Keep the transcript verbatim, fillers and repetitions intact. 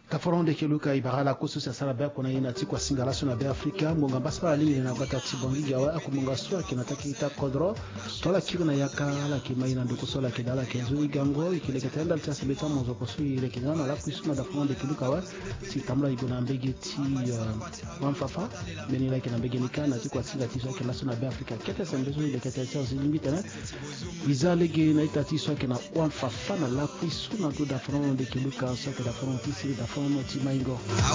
taforonde keluka ibagala kusu sala ba kona ina tikwa singala sona be Afrika monga baspa lingi na bata tibongi yawa akumonga swa kinataki ita kodro tola kiruna yaka la kimaina ndoko sola kidala kenzo igango ikileketenda tsa beta mozo kosu ile kinana la kusu na taforonde keluka wa si tamla ibona mbege ti wanfafa beni la kina mbege nikana tikwa singa tiswa kila sona be Afrika kete sembezo ile kete tsa zilimita na izalege na itati swa kina wanfafa na la kusu na do taforonde keluka sa que la frontière da forma de Maingo.